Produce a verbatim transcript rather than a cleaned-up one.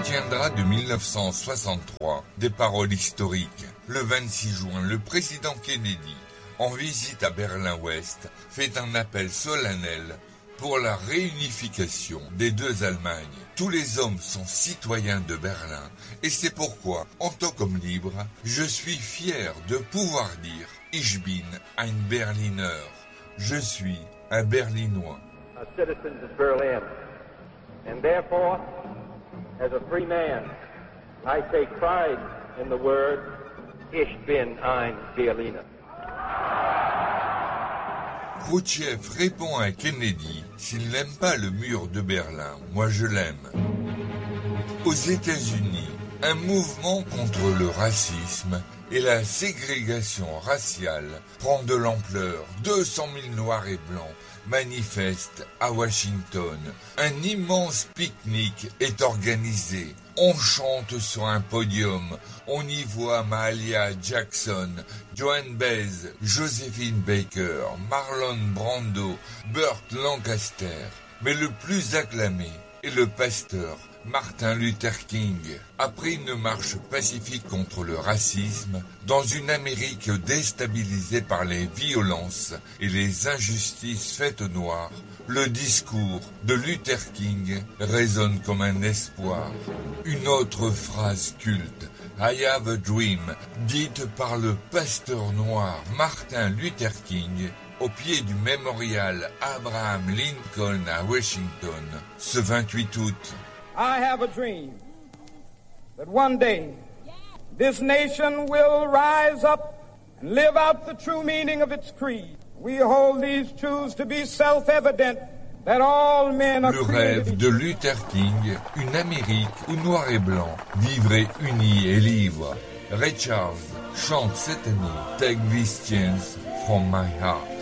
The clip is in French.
retiendra de mille neuf cent soixante-trois des paroles historiques. Le vingt-six juin, le président Kennedy, en visite à Berlin-Ouest, fait un appel solennel pour la réunification des deux Allemagnes. Tous les hommes sont citoyens de Berlin et c'est pourquoi, en tant qu'homme libre, je suis fier de pouvoir dire « Ich bin ein Berliner ». Je suis un Berlinois. A citizen of Berlin, and therefore, as a free man, I take pride in the word Ich bin ein Berliner. Khrouchtchev répond à Kennedy s'il n'aime pas le mur de Berlin, moi je l'aime. Aux États-Unis, un mouvement contre le racisme et la ségrégation raciale prend de l'ampleur. deux cent mille Noirs et Blancs manifestent à Washington. Un immense pique-nique est organisé. On chante sur un podium. On y voit Mahalia Jackson, Joan Baez, Josephine Baker, Marlon Brando, Burt Lancaster. Mais le plus acclamé est le pasteur Martin Luther King. Après une marche pacifique contre le racisme, dans une Amérique déstabilisée par les violences et les injustices faites aux Noirs, le discours de Luther King résonne comme un espoir. Une autre phrase culte, I have a dream, dite par le pasteur noir Martin Luther King, au pied du mémorial Abraham Lincoln à Washington, ce vingt-huit août. I have a dream that one day this nation will rise up and live out the true meaning of its creed. We hold these truths to be self-evident that all men are Le rêve de Luther King, une Amérique où noir et blanc vivraient unis et libres. Ray Charles chante cette année Take These Chains from My Heart.